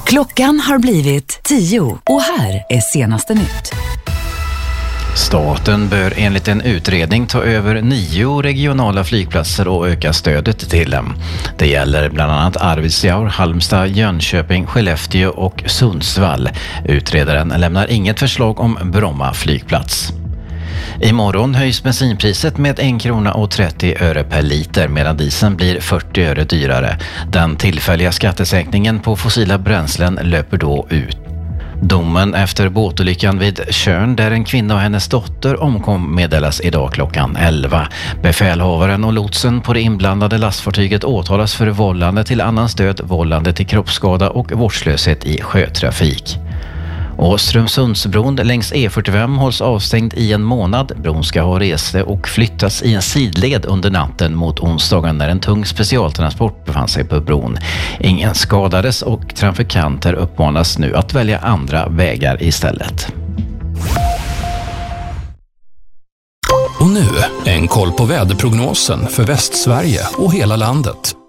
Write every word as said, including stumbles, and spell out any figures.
Klockan har blivit tio och här är senaste nytt. Staten bör enligt en utredning ta över nio regionala flygplatser och öka stödet till dem. Det gäller bland annat Arvidsjaur, Halmstad, Jönköping, Skellefteå och Sundsvall. Utredaren lämnar inget förslag om Bromma flygplats. Imorgon höjs bensinpriset med en krona och trettio öre per liter medan dieseln blir fyrtio öre dyrare. Den tillfälliga skattesänkningen på fossila bränslen löper då ut. Domen efter båtolyckan vid Tjörn där en kvinna och hennes dotter omkom meddelas idag klockan elva. Befälhavaren och lotsen på det inblandade lastfartyget åtalas för vållande till annans död, vållande till kroppsskada och vårdslöshet i sjötrafik. Och Strömsundsbron längs E fyrtiofem hålls avstängd i en månad. Bron ska ha reste och flyttats i en sidled under natten mot onsdagen när en tung specialtransport befann sig på bron. Ingen skadades och trafikanter uppmanas nu att välja andra vägar istället. Och nu en koll på väderprognosen för Västsverige och hela landet.